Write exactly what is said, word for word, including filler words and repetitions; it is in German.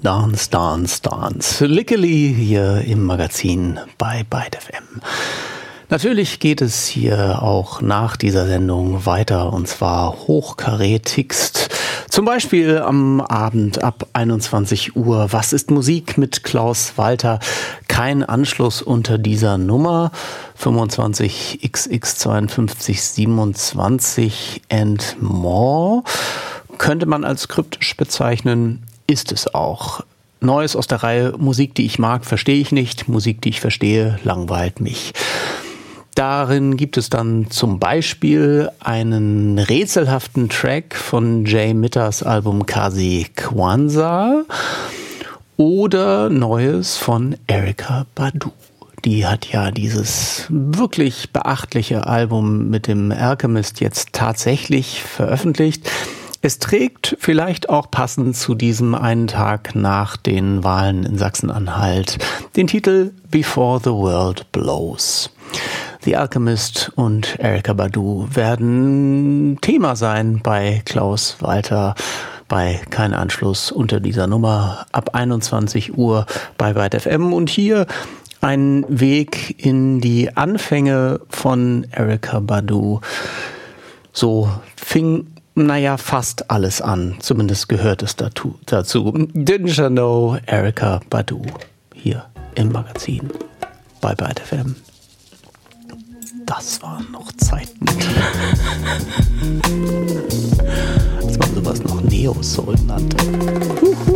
Dance, Dance, Dance. Lickeli hier im Magazin bei Byte F M. Natürlich geht es hier auch nach dieser Sendung weiter, und zwar hochkarätigst. Zum Beispiel am Abend ab einundzwanzig Uhr. Was ist Musik mit Klaus Walter? Kein Anschluss unter dieser Nummer. fünfundzwanzig X X zweiundfünfzig siebenundzwanzig and more. Könnte man als kryptisch bezeichnen, ist es auch. Neues aus der Reihe Musik, die ich mag, verstehe ich nicht. Musik, die ich verstehe, langweilt mich. Darin gibt es dann zum Beispiel einen rätselhaften Track von Jay Mitters Album Kazi Kwanzaa oder Neues von Erykah Badu. Die hat ja dieses wirklich beachtliche Album mit dem Alchemist jetzt tatsächlich veröffentlicht. Es trägt vielleicht auch passend zu diesem einen Tag nach den Wahlen in Sachsen-Anhalt den Titel Before the World Blows. The Alchemist und Erykah Badu werden Thema sein bei Klaus Walter bei Kein Anschluss unter dieser Nummer ab einundzwanzig Uhr bei Byte F M. Und hier ein Weg in die Anfänge von Erykah Badu. So fing Naja, fast alles an. Zumindest gehört es dazu. dazu. Didn't you know, Erykah Badu hier im Magazin bei Byte F M. Das waren noch Zeiten. Als man sowas noch Neo-Soul nannte.